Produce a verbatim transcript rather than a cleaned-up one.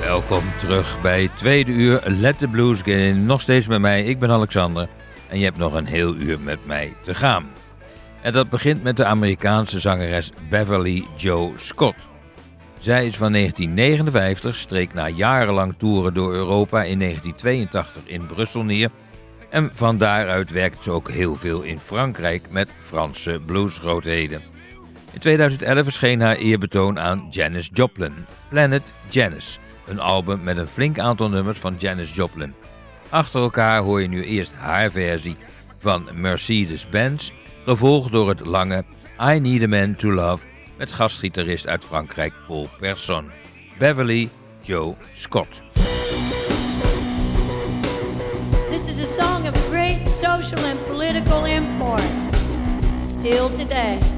Welkom terug bij het tweede uur Let the Blues Get In. Nog steeds met mij, ik ben Alexander en je hebt nog een heel uur met mij te gaan. En dat begint met de Amerikaanse zangeres Beverly Jo Scott. Zij is van negentien negenenvijftig, streek na jarenlang toeren door Europa in negentien tweeëntachtig in Brussel neer. En van daaruit werkt ze ook heel veel in Frankrijk met Franse bluesgrootheden. In tweeduizend elf verscheen haar eerbetoon aan Janis Joplin, Planet Janis. Een album met een flink aantal nummers van Janis Joplin. Achter elkaar hoor je nu eerst haar versie van Mercedes-Benz, gevolgd door het lange I Need a Man to Love met gastgitarist uit Frankrijk Paul Persson. Beverly Jo Scott. This is a song of great social and political import, still today.